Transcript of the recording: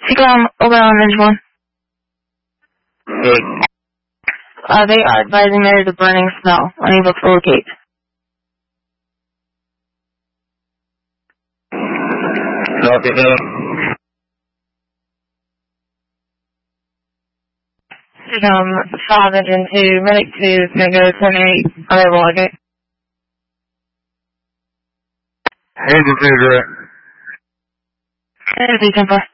Seacom, over on Ridge 1. Good. They are advising there is a burning smell. Unable to locate. Copy that. Seacom, 5 engine 2, medic 2 is going to go to 28, unable to locate. Engine 2 direct. Energy 10-4.